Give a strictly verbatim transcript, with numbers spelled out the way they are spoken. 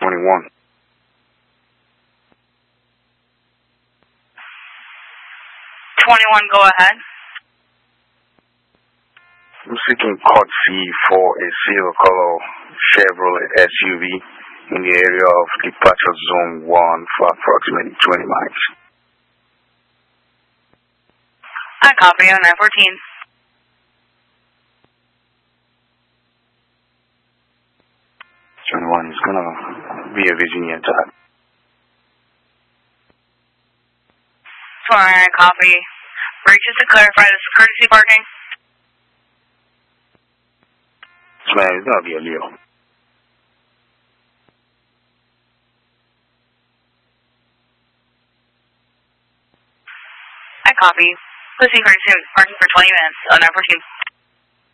twenty-one. twenty-one, go ahead. I'm seeking courtesy for a silver color Chevrolet S U V in the area of departure zone one for approximately twenty miles. I copy on nine fourteen. twenty-one is gonna be a Virginia type. Sorry, I copy. Break, just to clarify, this is courtesy parking? Man, it's gonna be a Leo. I copy. Courtesy parking for twenty minutes on nine fourteen.